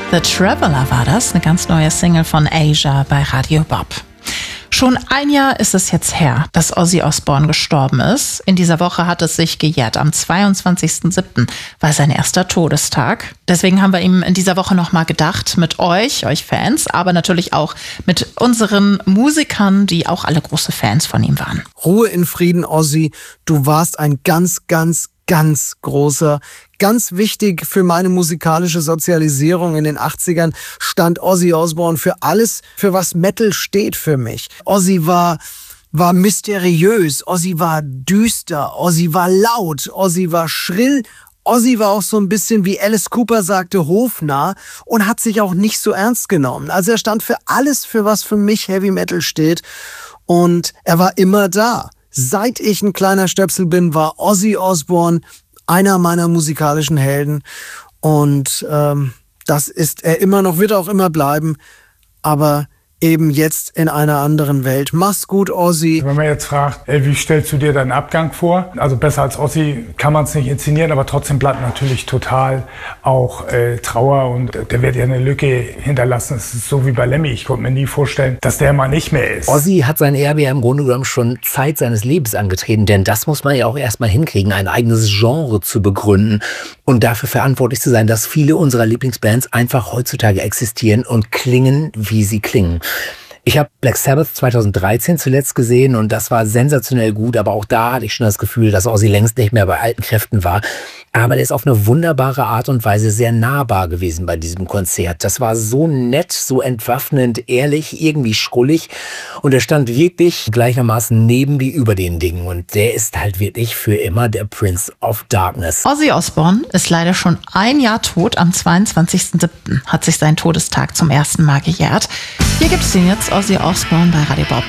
The Traveler war das, eine ganz neue Single von Asia bei Radio Bob. Schon ein Jahr ist es jetzt her, dass Ozzy Osbourne gestorben ist. In dieser Woche hat es sich gejährt. Am 22.07. war sein erster Todestag. Deswegen haben wir ihm in dieser Woche nochmal gedacht mit euch Fans, aber natürlich auch mit unseren Musikern, die auch alle große Fans von ihm waren. Ruhe in Frieden, Ozzy. Du warst ein ganz großer. Ganz wichtig für meine musikalische Sozialisierung in den 80ern stand Ozzy Osbourne für alles, für was Metal steht für mich. Ozzy war mysteriös, Ozzy war düster, Ozzy war laut, Ozzy war schrill. Ozzy war auch so ein bisschen, wie Alice Cooper sagte, hofnah und hat sich auch nicht so ernst genommen. Also er stand für alles, für was für mich Heavy Metal steht, und er war immer da. Seit ich ein kleiner Stöpsel bin, war Ozzy Osbourne einer meiner musikalischen Helden, und das ist er immer noch, wird er auch immer bleiben, aber eben jetzt in einer anderen Welt. Mach's gut, Ozzy. Wenn man jetzt fragt, wie stellst du dir deinen Abgang vor? Also besser als Ozzy kann man es nicht inszenieren, aber trotzdem bleibt natürlich total auch Trauer, und der wird ja eine Lücke hinterlassen. Es ist so wie bei Lemmy. Ich konnte mir nie vorstellen, dass der mal nicht mehr ist. Ozzy hat sein Erbe ja im Grunde genommen schon Zeit seines Lebens angetreten, denn das muss man ja auch erstmal hinkriegen, ein eigenes Genre zu begründen und dafür verantwortlich zu sein, dass viele unserer Lieblingsbands einfach heutzutage existieren und klingen, wie sie klingen. Ich habe Black Sabbath 2013 zuletzt gesehen, und das war sensationell gut, aber auch da hatte ich schon das Gefühl, dass Ozzy längst nicht mehr bei alten Kräften war. Aber der ist auf eine wunderbare Art und Weise sehr nahbar gewesen bei diesem Konzert. Das war so nett, so entwaffnend, ehrlich, irgendwie schrullig, und er stand wirklich gleichermaßen neben wie über den Dingen, und der ist halt wirklich für immer der Prince of Darkness. Ozzy Osbourne ist leider schon ein Jahr tot. Am 22.07. hat sich sein Todestag zum ersten Mal gejährt. Hier gibt es ihn jetzt, Ozzy Osbourne bei Radio Bob.